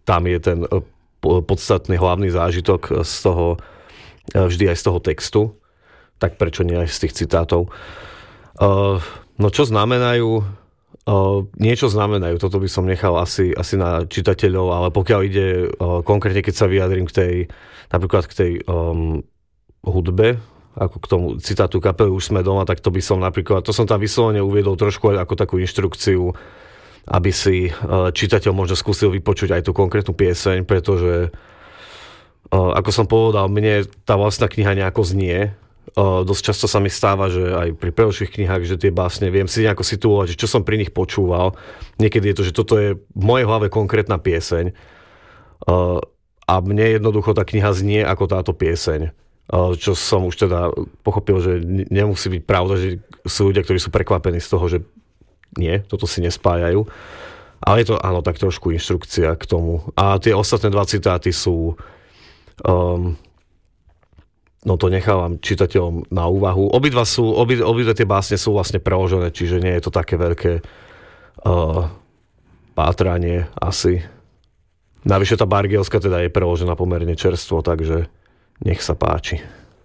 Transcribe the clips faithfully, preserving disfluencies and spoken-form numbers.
tam je ten podstatný hlavný zážitok z toho, vždy aj z toho textu, tak prečo nie aj z tých citátov. No čo znamenajú? Niečo znamenajú, toto by som nechal asi, asi na čitateľov, ale pokiaľ ide konkrétne, keď sa vyjadrím k tej, napríklad k tej um, hudbe, ako k tomu citátu kapely Už sme doma, tak to by som napríklad, to som tam vyslovene uviedol trošku ako takú inštrukciu, aby si čitateľ možno skúsil vypočuť aj tú konkrétnu pieseň, pretože ako som povedal, mne tá vlastná kniha nejako znie. Dosť často sa mi stáva, že aj pri predošlých knihách, že tie básne viem si nejako situovať, že čo som pri nich počúval. Niekedy je to, že toto je v mojej hlave konkrétna pieseň a mne jednoducho tá kniha znie ako táto pieseň. Čo som už teda pochopil, že nemusí byť pravda, že sú ľudia, ktorí sú prekvapení z toho, že nie, toto si nespájajú. Ale je to, áno, tak trošku inštrukcia k tomu. A tie ostatné dva citáty sú um, no to nechávam čitateľom na úvahu. Obidva sú, obi, obidve tie básne sú vlastne preložené, čiže nie je to také veľké uh, pátranie asi. Navyše tá Bargielská teda je preložená pomerne čerstvo, takže nech sa páči.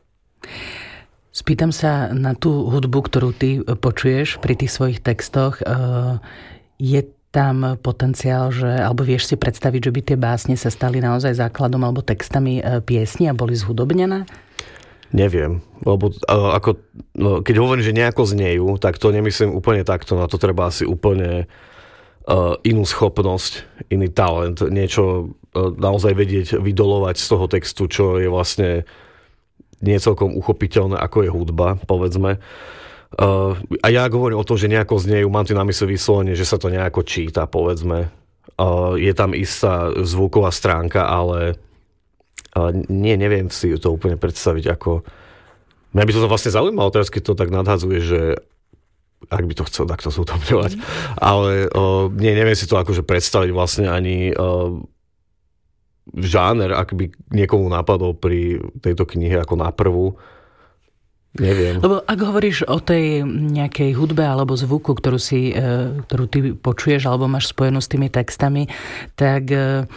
Spýtam sa na tú hudbu, ktorú ty počuješ pri tých svojich textoch. Je tam potenciál, že, alebo vieš si predstaviť, že by tie básne sa stali naozaj základom alebo textami piesni a boli zhudobnené? Neviem, lebo ako, no, keď hovorím, že nejako znejú, tak to nemyslím úplne takto, na to treba asi úplne uh, inú schopnosť, iný talent, niečo uh, naozaj vedieť vydolovať z toho textu, čo je vlastne nie celkom uchopiteľné, ako je hudba, povedzme. Uh, a ja hovorím o tom, že nejako znejú, mám tým na mysle vyslovene, že sa to nejako číta, povedzme. Uh, je tam istá zvuková stránka, ale uh, nie, neviem si to úplne predstaviť, ako... Mňa by to vlastne zaujímalo teraz, keď to tak nadhadzuje, že ak by to chcel takto zútomňovať. Mm. Ale uh, nie, neviem si to akože predstaviť vlastne ani... Uh, žáner, ak by niekomu napadol pri tejto knihe ako na prvú. Neviem. Lebo ak hovoríš o tej nejakej hudbe alebo zvuku, ktorú, si, ktorú ty počuješ alebo máš spojenú s tými textami, tak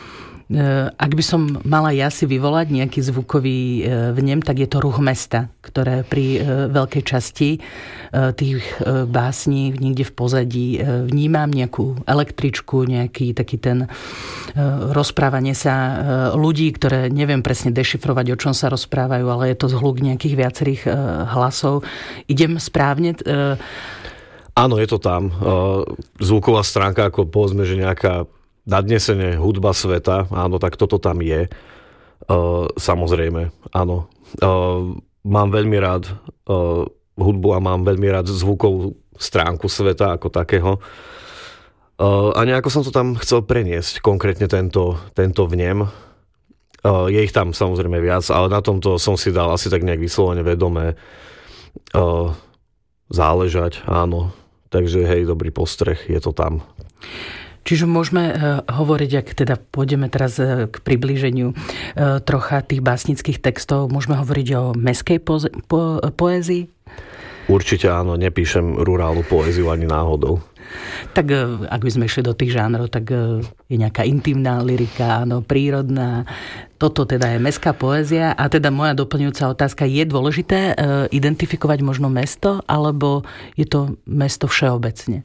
ak by som mala ja si vyvolať nejaký zvukový vnem, tak je to ruch mesta, ktoré pri veľkej časti tých básní niekde v pozadí vnímam, nejakú električku, nejaký taký ten rozprávanie sa ľudí, ktoré neviem presne dešifrovať, o čom sa rozprávajú, ale je to zhluk nejakých viacerých hlasov. Idem správne? Áno, je to tam. Zvuková stránka, ako povedzme, že nejaká nadnesenie hudba sveta, áno, tak toto tam je. Uh, samozrejme, áno. Uh, mám veľmi rád uh, hudbu a mám veľmi rád zvukovú stránku sveta ako takého. Uh, a nejako som to tam chcel preniesť, konkrétne tento, tento vnem. Uh, je ich tam samozrejme viac, ale na tomto som si dal asi tak nejak vyslovene vedomé uh, záležať, áno. Takže hej, dobrý postreh, je to tam. Čiže môžeme hovoriť, ak teda pôjdeme teraz k priblíženiu trocha tých básnických textov, môžeme hovoriť o mestskej poze- po- poézii? Určite áno, nepíšem rurálnu poéziu ani náhodou. Tak ak by sme išli do tých žánrov, tak je nejaká intimná lyrika, áno, prírodná. Toto teda je mestská poézia. A teda moja doplňujúca otázka, je dôležité identifikovať možno mesto, alebo je to mesto všeobecne?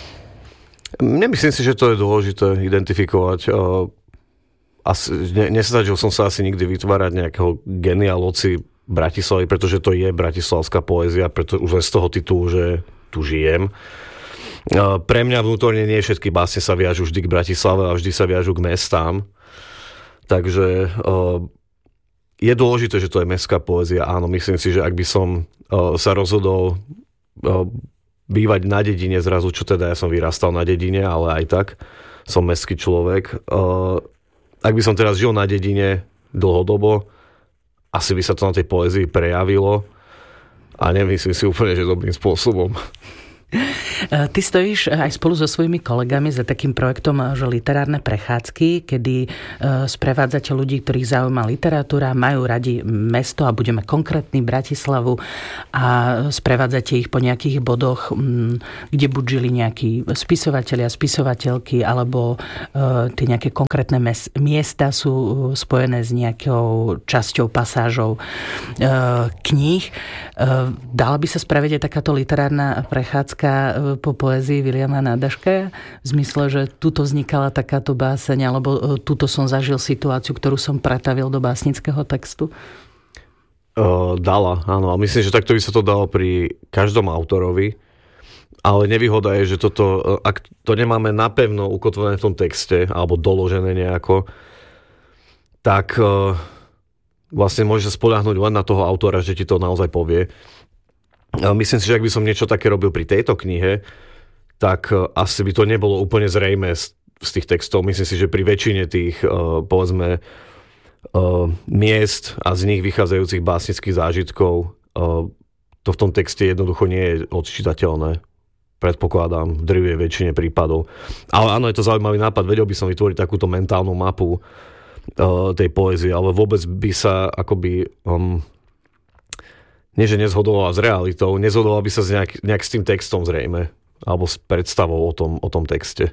Nemyslím si, že to je dôležité identifikovať. Asi, ne, nesnažil som sa asi nikdy vytvárať nejakého genia loci Bratislavy, pretože to je bratislavská poézia, pretože už len z toho titulu, že tu žijem. Pre mňa vnútorne nie všetky básne sa viažú vždy k Bratislave a vždy sa viažú k mestám. Takže je dôležité, že to je mestská poézia. Áno, myslím si, že ak by som sa rozhodol bývať na dedine zrazu, čo teda ja som vyrastal na dedine, ale aj tak som mestský človek. Uh, ak by som teraz žil na dedine dlhodobo, asi by sa to na tej poézii prejavilo a nemyslím si úplne, že dobrým spôsobom. Ty stojíš aj spolu so svojimi kolegami za takým projektom, že literárne prechádzky, kedy sprevádzate ľudí, ktorých zaujíma literatúra, majú radi mesto a budeme konkrétni Bratislavu a sprevádzate ich po nejakých bodoch, kde buď žili nejakí spisovatelia, spisovateľky, alebo tie nejaké konkrétne mes- miesta sú spojené s nejakou časťou, pasážou kníh. Dala by sa spraviť aj takáto literárna prechádzka po poézii Viliama Nádaška? V zmysle, že tuto vznikala takáto báseň, alebo tuto som zažil situáciu, ktorú som pretavil do básnického textu? Uh, dala, áno. A myslím, že takto by sa to dalo pri každom autorovi. Ale nevýhoda je, že toto, ak to nemáme napevno ukotvené v tom texte, alebo doložené nejako, tak uh, vlastne môžeš sa spoľahnúť len na toho autora, že ti to naozaj povie. Myslím si, že ak by som niečo také robil pri tejto knihe, tak asi by to nebolo úplne zrejmé z, z tých textov. Myslím si, že pri väčšine tých, uh, povedzme, uh, miest a z nich vychádzajúcich básnických zážitkov uh, to v tom texte jednoducho nie je odčítateľné. Predpokladám, v drvivej väčšine prípadov. Ale áno, je to zaujímavý nápad. Vedel by som vytvoriť takúto mentálnu mapu uh, tej poézie, ale vôbec by sa akoby... Um, nie, že nezhodovala s realitou, nezhodovala by sa s nejak, nejak s tým textom zrejme, alebo s predstavou o tom, o tom texte.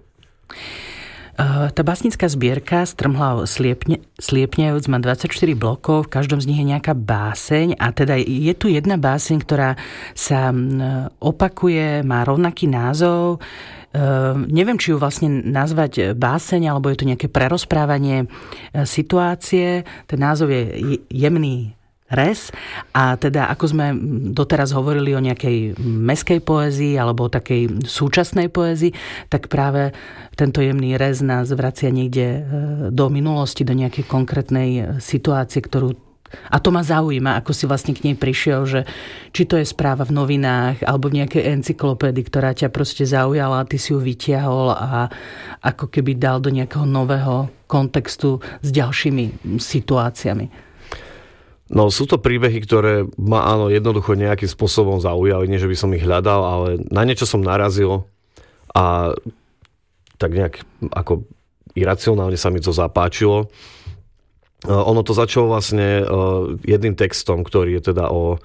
Tá básnická zbierka Strmhlav sliepne, sliepňajúc má dvadsaťštyri blokov, v každom z nich je nejaká báseň a teda je tu jedna báseň, ktorá sa opakuje, má rovnaký názov. Neviem, či ju vlastne nazvať báseň, alebo je to nejaké prerozprávanie situácie. Ten názov je Jemný res a teda ako sme doteraz hovorili o nejakej mestskej poézii alebo o takej súčasnej poézii, tak práve tento jemný rez nás vracia niekde do minulosti, do nejakej konkrétnej situácie, ktorú a to ma zaujíma, ako si vlastne k nej prišiel, že či to je správa v novinách alebo v nejakej encyklopédii, ktorá ťa proste zaujala a ty si ju vytiahol a ako keby dal do nejakého nového kontextu s ďalšími situáciami. No sú to príbehy, ktoré ma áno jednoducho nejakým spôsobom zaujali, nie že by som ich hľadal, ale na niečo som narazil a tak nejak ako iracionálne sa mi to zapáčilo. Ono to začalo vlastne jedným textom, ktorý je teda o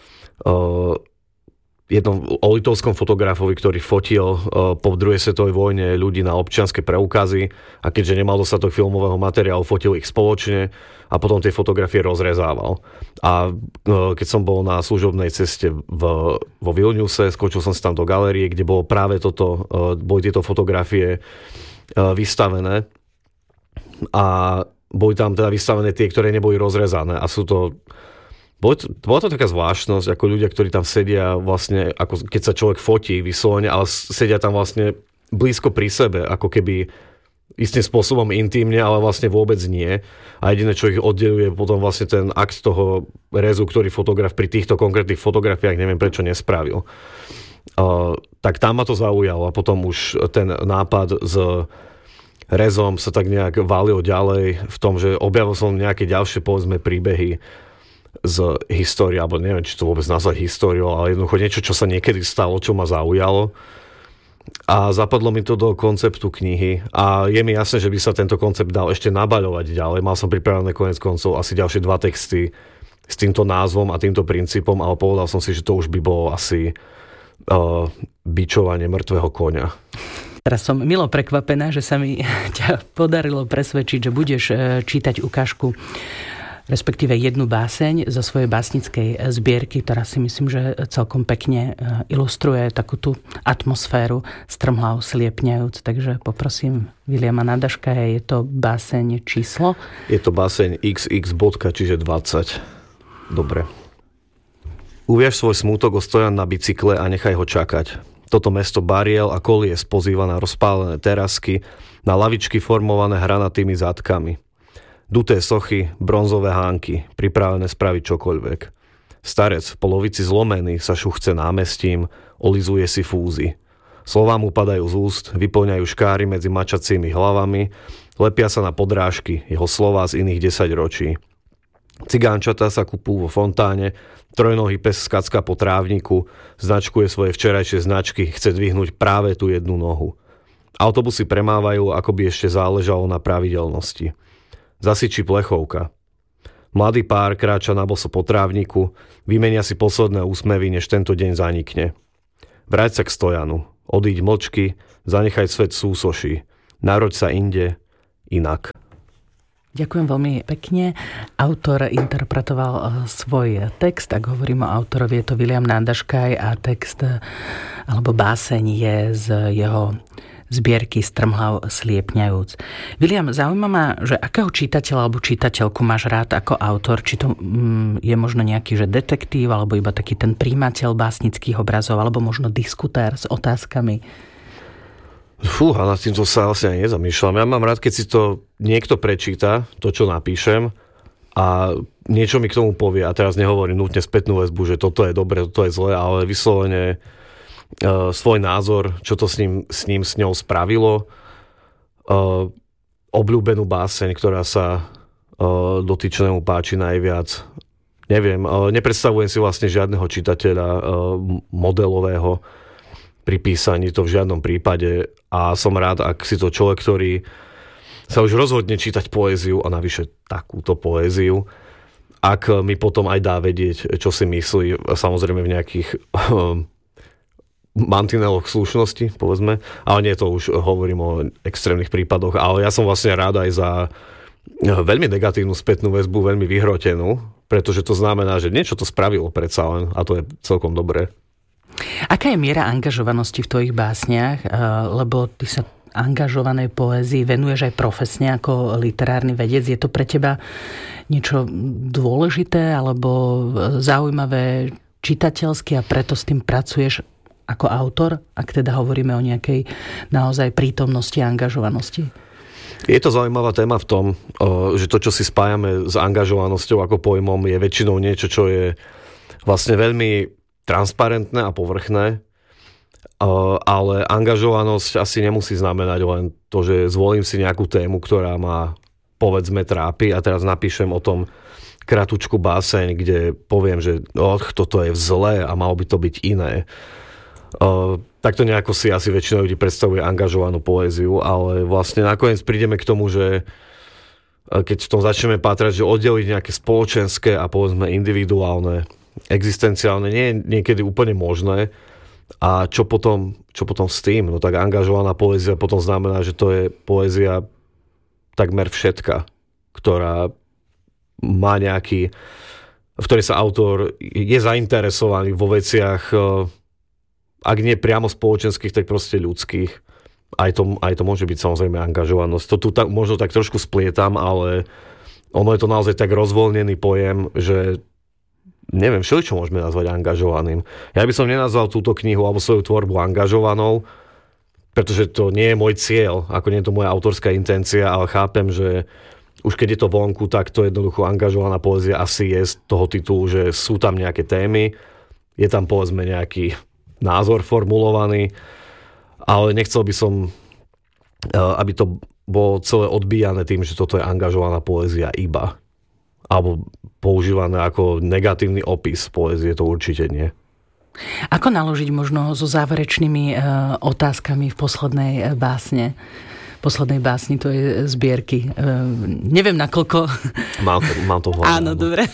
jednom o litovskom fotografovi, ktorý fotil po druhej svetovej vojne ľudí na občianske preukazy a keďže nemal dostatok filmového materiálu, fotil ich spoločne a potom tie fotografie rozrezával. A keď som bol na služobnej ceste v, vo Vilniuse, skočil som si tam do galérie, kde bolo práve toto, boli tieto fotografie vystavené a boli tam teda vystavené tie, ktoré neboli rozrezané a sú to bola to taká zvláštnosť, ako ľudia, ktorí tam sedia vlastne, ako keď sa človek fotí vyslovene, ale sedia tam vlastne blízko pri sebe, ako keby istým spôsobom intímne, ale vlastne vôbec nie. A jediné, čo ich oddeluje, je potom vlastne ten akt toho rezu, ktorý fotograf pri týchto konkrétnych fotografiách neviem prečo nespravil. Uh, tak tam ma to zaujalo a potom už ten nápad s rezom sa tak nejak valil ďalej v tom, že objavil som nejaké ďalšie, povedzme, príbehy z histórie, alebo neviem, či to vôbec nazvať históriou, ale jednoducho niečo, čo sa niekedy stalo, čo ma zaujalo. A zapadlo mi to do konceptu knihy a je mi jasné, že by sa tento koncept dal ešte nabaľovať ďalej. Mal som pripravené koniec koncov asi ďalšie dva texty s týmto názvom a týmto princípom, ale povedal som si, že to už by bolo asi uh, bičovanie mŕtvého koňa. Teraz som milo prekvapená, že sa mi ťa podarilo presvedčiť, že budeš čítať ukážku, respektíve jednu báseň zo svojej básnickej zbierky, ktorá si myslím, že celkom pekne ilustruje takú tú atmosféru Strmhlav sliepňajúc. Takže poprosím Viliama Nádaška, je to báseň číslo? Je to báseň iks iks bodka, čiže dvadsať. Dobre. Uviaž svoj smútok o stojan na bicykle a nechaj ho čakať. Toto mesto bariel a kolies pozýva na rozpálené terasky, na lavičky formované hranatými zadkami. Duté sochy, bronzové hánky, pripravené spraviť čokoľvek. Starec v polovici zlomený sa šuchce námestím, olizuje si fúzy. Slová mu padajú z úst, vyplňajú škáry medzi mačacími hlavami, lepia sa na podrážky jeho slová z iných desaťročí. Cigánčatá sa kupujú vo fontáne, trojnohý pes skacka po trávniku, značkuje svoje včerajšie značky, chce dvihnúť práve tú jednu nohu. Autobusy premávajú, ako by ešte záležalo na pravidelnosti. Zasyčí plechovka. Mladý pár kráča na boso po trávniku, vymenia si posledné úsmevy, než tento deň zanikne. Vráť sa k stojanu, odíď mlčky, zanechaj svet súsoší. Naroď sa inde, inak. Ďakujem veľmi pekne. Autor interpretoval svoj text, ak hovorím o autorovi, je to William Nandaškaj a text alebo báseň je z jeho zbierky Strmhlav sliepňajúc. William, zaujíma ma, že akého čitateľa alebo čitateľku máš rád ako autor? Či to mm, je možno nejaký že detektív, alebo iba taký ten príjmateľ básnických obrazov, alebo možno diskutér s otázkami? Fúha, nad týmto sa vlastne aj nezamýšľam. Ja mám rád, keď si to niekto prečíta, to, čo napíšem, a niečo mi k tomu povie. A teraz nehovorím nutne spätnú väzbu, že toto je dobre, toto je zlé, ale vyslovene Uh, svoj názor, čo to s ním, s ním s ňou spravilo, uh, obľúbenú báseň, ktorá sa uh, dotyčnému páči najviac. Neviem, uh, nepredstavujem si vlastne žiadneho čitateľa uh, modelového pri písaní, to v žiadnom prípade, a som rád, ak si to človek, ktorý sa už rozhodne čítať poéziu, a navyše takúto poéziu, ak mi potom aj dá vedieť, čo si myslí, samozrejme v nejakých uh, mantineloch slušnosti, povedzme, ale nie, to už hovorím o extrémnych prípadoch, ale ja som vlastne rád aj za veľmi negatívnu spätnú väzbu, veľmi vyhrotenú, pretože to znamená, že niečo to spravilo predsa len, a to je celkom dobré. Aká je miera angažovanosti v tvojich básniach, lebo ty sa angažovanej poézii venuješ aj profesne ako literárny vedec, je to pre teba niečo dôležité alebo zaujímavé čitateľsky a preto s tým pracuješ ako autor, ak teda hovoríme o nejakej naozaj prítomnosti a angažovanosti? Je to zaujímavá téma v tom, že to, čo si spájame s angažovanosťou ako pojmom, je väčšinou niečo, čo je vlastne veľmi transparentné a povrchné, ale angažovanosť asi nemusí znamenať len to, že zvolím si nejakú tému, ktorá ma, povedzme, trápi, a teraz napíšem o tom kratučku báseň, kde poviem, že oh, toto je zlé a malo by to byť iné. Uh, takto nejako si asi väčšina ľudí predstavuje angažovanú poéziu, ale vlastne nakoniec prídeme k tomu, že keď v tom začneme pátrať, že oddeliť nejaké spoločenské a povedzme individuálne, existenciálne, nie je niekedy úplne možné. A čo potom, čo potom s tým? No tak angažovaná poézia potom znamená, že to je poézia takmer všetka, ktorá má nejaký, v ktorej sa autor je zainteresovaný vo veciach, ak nie priamo spoločenských, tak proste ľudských. Aj to, aj to môže byť samozrejme angažovanosť. To tu tak, možno tak trošku splietam, ale ono je to naozaj tak rozvoľnený pojem, že neviem, všeličo môžeme nazvať angažovaným. Ja by som nenazval túto knihu alebo svoju tvorbu angažovanou, pretože to nie je môj cieľ, ako nie je to moja autorská intencia, ale chápem, že už keď je to vonku, tak to jednoducho angažovaná poézia asi je z toho titulu, že sú tam nejaké témy, je tam povedzme nejaký názor formulovaný, ale nechcel by som, aby to bolo celé odbíjane tým, že toto je angažovaná poézia iba. Alebo používané ako negatívny opis poézie, to určite nie. Ako naložiť možno so záverečnými otázkami v poslednej básne? Poslednej básni, to je zbierky. Neviem nakoľko. Mám to, mám to v hlave. Áno, dobre.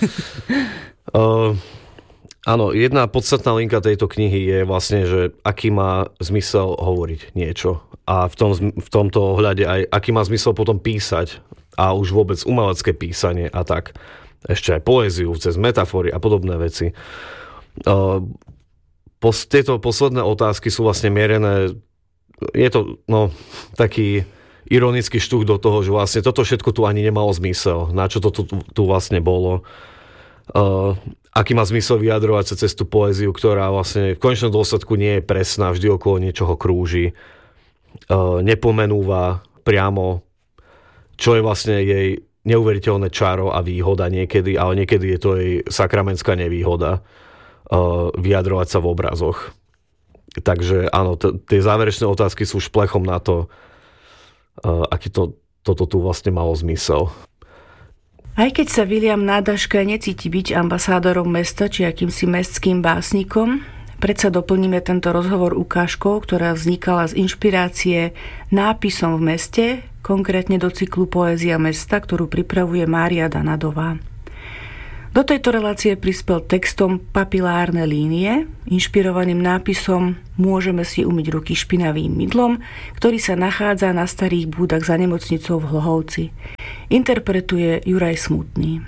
Uh, Áno, jedna podstatná linka tejto knihy je vlastne, že aký má zmysel hovoriť niečo. A v, tom, v tomto ohľade aj aký má zmysel potom písať. A už vôbec umelecké písanie a tak. Ešte aj poéziu cez metafory a podobné veci. Uh, pos, tieto posledné otázky sú vlastne mierené, je to no, taký ironický štuch do toho, že vlastne toto všetko tu ani nemalo zmysel. Na čo to tu, tu vlastne bolo. Uh, aký má zmysel vyjadrovať sa cez tú poéziu, ktorá vlastne v konečnom dôsledku nie je presná, vždy okolo niečoho krúži, uh, nepomenúva priamo, čo je vlastne jej neuveriteľné čaro a výhoda niekedy, ale niekedy je to jej sakramentská nevýhoda uh, vyjadrovať sa v obrazoch. Takže áno, t- tie záverečné otázky sú šplechom na to, uh, aký to, toto tu vlastne malo zmysel. Aj keď sa Viliam Nádaška necíti byť ambasádorom mesta či akýmsi mestským básnikom, predsa doplníme tento rozhovor ukážkou, ktorá vznikala z inšpirácie nápisom v meste, konkrétne do cyklu Poézia mesta, ktorú pripravuje Mária Danadová. Do tejto relácie prispel textom Papilárne línie, inšpirovaným nápisom Môžeme si umyť ruky špinavým mydlom, ktorý sa nachádza na starých búdach za nemocnicou v Hlohovci. Interpretuje Juraj Smutný.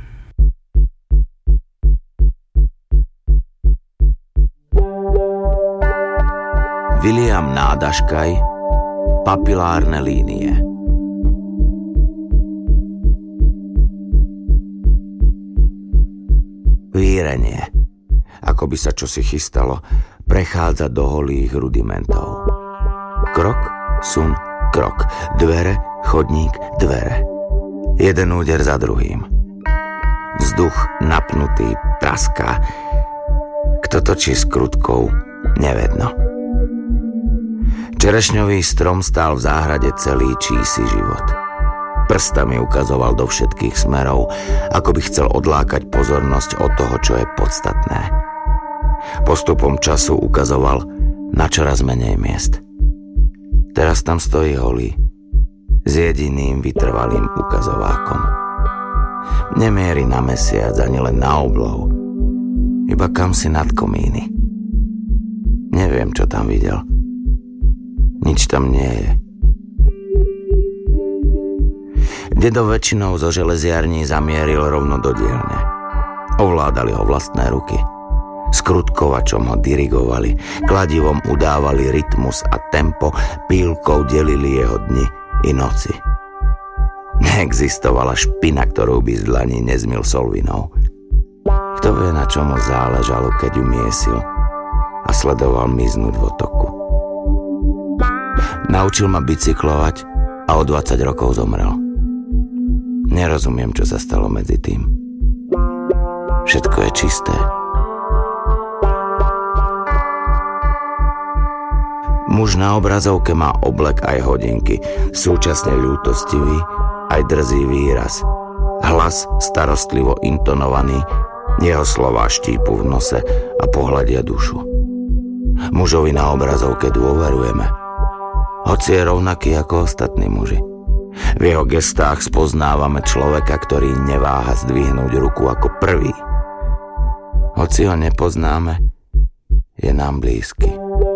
Viliam Nádaškaj, Papilárne línie. Vírenie, ako by sa čosi chystalo, prechádza do holých rudimentov. Krok, sun, krok, dvere, chodník, dvere. Jeden úder za druhým. Vzduch napnutý praská. Kto točí s krutkou, nevedno. Čerešňový strom stál v záhrade celý čísi život. Prstami ukazoval do všetkých smerov, ako by chcel odlákať pozornosť od toho, čo je podstatné. Postupom času ukazoval na čoraz menej miest. Teraz tam stojí holý, s jediným vytrvalým ukazovákom. Nemierí na mesiac ani len na oblohu, iba kamsi nad komíny. Neviem, čo tam videl. Nič tam nie je. Dedo väčšinou zo železiarní zamieril rovno do dielne. Ovládali ho vlastné ruky. Skrutkovačom ho dirigovali, kladivom udávali rytmus a tempo, pílkou delili jeho dni i noci. Neexistovala špina, ktorú by z dlaní nezmyl solvinou. Kto vie, na čom mu záležalo, keď ju miesil a sledoval miznúť v otoku. Naučil ma bicyklovať a o dvadsať rokov zomrel. Nerozumiem, čo sa stalo medzi tým. Všetko je čisté. Muž na obrazovke má oblek aj hodinky, súčasne ľútostivý, aj drzý výraz. Hlas starostlivo intonovaný, jeho slová štípu v nose a pohľadia dušu. Mužovi na obrazovke dôverujeme, hoci je rovnaký ako ostatní muži. V jeho gestách spoznávame človeka, ktorý neváha zdvihnúť ruku ako prvý. Hoci ho nepoznáme, je nám blízky.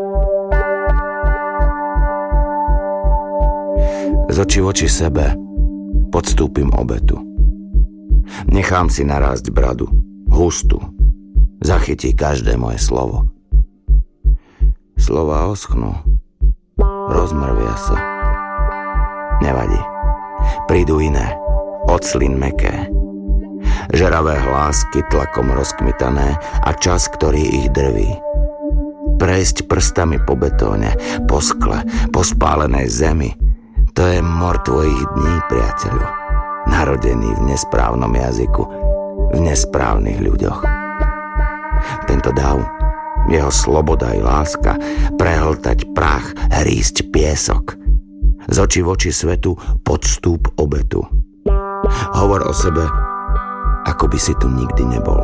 Z očí v oči sebe podstúpim obetu. Nechám si narásť bradu, hustú. Zachytí každé moje slovo. Slova oschnú, rozmrvia sa. Nevadí. Prídu iné, oclin meké. Žeravé hlásky tlakom rozkmitané a čas, ktorý ich drví. Prejsť prstami po betóne, po skle, po spálenej zemi. To je mor tvojich dní, priateľu. Narodený v nesprávnom jazyku, v nesprávnych ľuďoch. Tento dav, jeho sloboda i láska, prehltať prach, hrísť piesok. Z očí v oči svetu podstúp obetu. Hovor o sebe, ako by si tu nikdy nebol.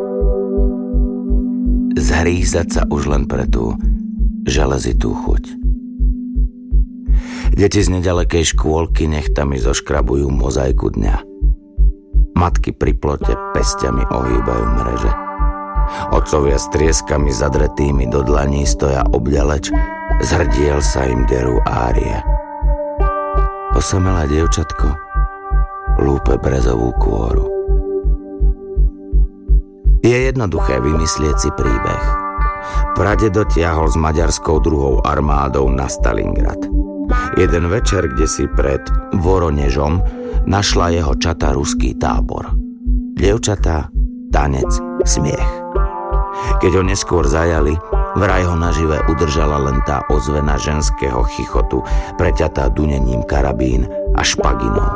Zhrízať sa už len pre tú železitú chuť. Deti z nedalekej škôlky nechtami zoškrabujú mozaiku dňa. Matky pri plote pesťami ohýbajú mreže. Otcovia s trieskami zadretými do dlaní stoja obďaleč, z hrdiel sa im derú árie. Osamelé dievčatko lúpe brezovú kôru. Je jednoduché vymyslieť si príbeh. Pradedo tiahol s maďarskou druhou armádou na Stalingrad. Jeden večer, kde si pred Voronežom našla jeho čata ruský tábor. Dievčatá, tanec, smiech. Keď ho neskôr zajali, vraj ho nažive udržala len tá ozvena ženského chichotu, preťatá dunením karabín a špaginou.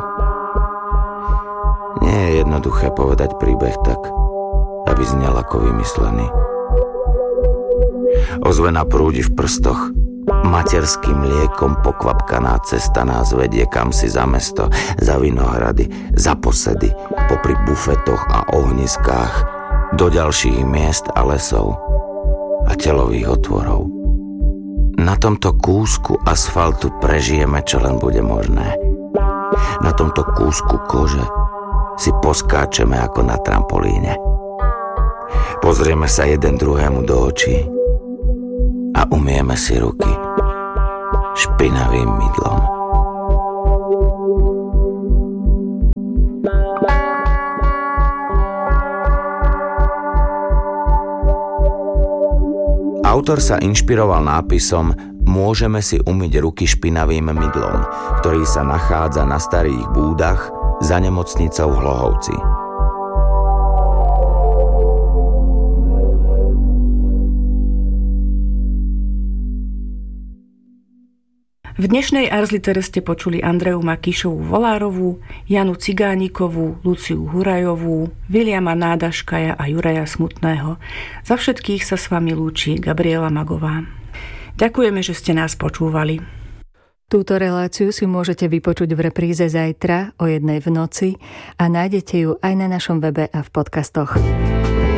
Nie je jednoduché povedať príbeh tak, aby znel ako vymyslený. Ozvena prúdi v prstoch, Materským mliekom pokvapkaná cesta nás vedie kamsi za mesto, za vinohrady, za posedy, popri bufetoch a ohniskách, do ďalších miest a lesov a telových otvorov. Na tomto kúsku asfaltu prežijeme, čo len bude možné. Na tomto kúsku kože si poskáčeme ako na trampolíne. Pozrieme sa jeden druhému do očí a umieme si ruky špinavým mydlom. Autor sa inšpiroval nápisom Môžeme si umyť ruky špinavým mydlom, ktorý sa nachádza na starých búdach za nemocnicou v Hlohovci. V dnešnej Ars Literae ste počuli Andreu Makíšovú Volárovú, Janu Cigánikovú, Luciu Hurajovú, Viliama Nádaškaja a Juraja Smutného. Za všetkých sa s vami lúči Gabriela Magová. Ďakujeme, že ste nás počúvali. Túto reláciu si môžete vypočuť v repríze zajtra o jednej v noci a nájdete ju aj na našom webe a v podcastoch.